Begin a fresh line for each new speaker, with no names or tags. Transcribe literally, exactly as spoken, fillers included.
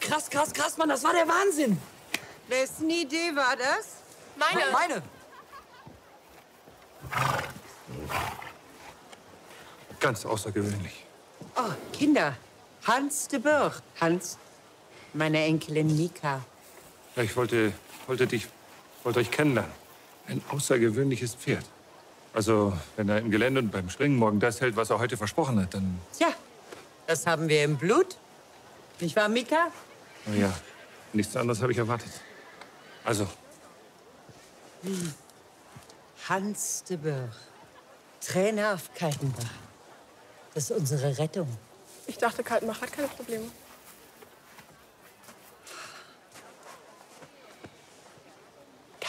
krass, krass, krass, Mann, das war der Wahnsinn.
Wessen Idee war das?
Meine.
Meine.
Ganz außergewöhnlich.
Oh, Kinder. Hans de Burg. Hans, meine Enkelin Mika.
Ja, ich wollte, wollte dich, wollte euch kennenlernen. Ein außergewöhnliches Pferd. Also, wenn er im Gelände und beim Springen morgen das hält, was er heute versprochen hat, dann...
Tja, das haben wir im Blut. Nicht wahr, Mika?
Na ja, nichts anderes habe ich erwartet. Also,
Hans de Burg. Trainer auf Kaltenbach. Das ist unsere Rettung.
Ich dachte, Kaltenbach hat keine Probleme.